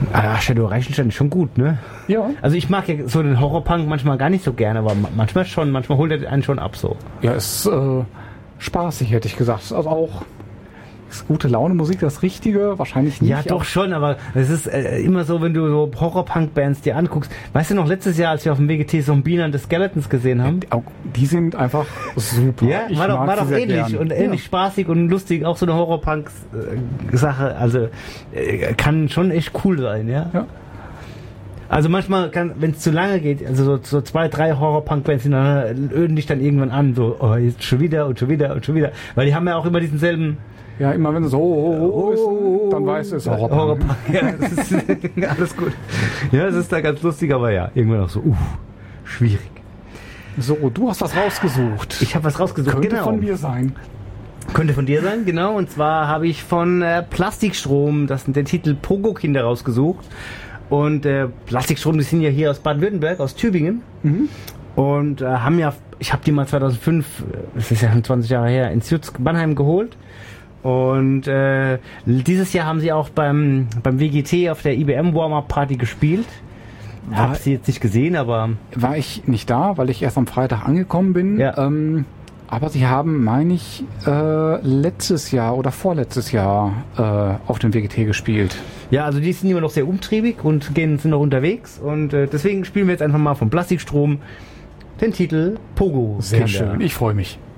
Shadow Reichenstein ist schon gut, ne? Ja. Also ich mag ja so den Horrorpunk manchmal gar nicht so gerne, aber manchmal schon, manchmal holt er einen schon ab so. Ja, ist spaßig, hätte ich gesagt. Also auch ist gute Laune Musik das Richtige? Wahrscheinlich nicht. Ja, doch schon, aber es ist immer so, wenn du so Horror-Punk-Bands dir anguckst. Weißt du noch, letztes Jahr, als wir auf dem WGT Zombie and the Skeletons gesehen haben? Die sind einfach super. Ja, war doch ähnlich und ähnlich spaßig und lustig, auch so eine Horror-Punk-Sache. Also kann schon echt cool sein, ja. Also manchmal wenn es zu lange geht, also so 2, 3 Horror-Punk-Bands öden dich dann irgendwann an, so, oh, jetzt schon wieder und schon wieder und schon wieder. Weil die haben ja auch immer diesen selben... Ja, immer wenn es so ist, dann weißt du, es ist Horrorpunk. Ja, das ist alles gut. Ja, es ist da ganz lustig, aber ja, irgendwann auch so, schwierig. So, du hast was rausgesucht. Ich habe was rausgesucht, Könnte von mir sein. Könnte von dir sein, genau. Und zwar habe ich von Plastikstrom den Titel Pogo-Kinder rausgesucht. Und Plastikstrom, die sind ja hier aus Baden-Württemberg, aus Tübingen. Mhm. Und ich habe die mal 2005, das ist ja schon 20 Jahre her, in Bannheim geholt. Und dieses Jahr haben sie auch beim WGT auf der IBM Warm-Up Party gespielt. Hab sie jetzt nicht gesehen, aber... War ich nicht da, weil ich erst am Freitag angekommen bin. Ja. Aber sie haben, meine ich, letztes Jahr oder vorletztes Jahr auf dem WGT gespielt. Ja, also die sind immer noch sehr umtriebig und sind noch unterwegs. Und deswegen spielen wir jetzt einfach mal vom Plastikstrom den Titel Pogo. Sehr schön, ich freue mich.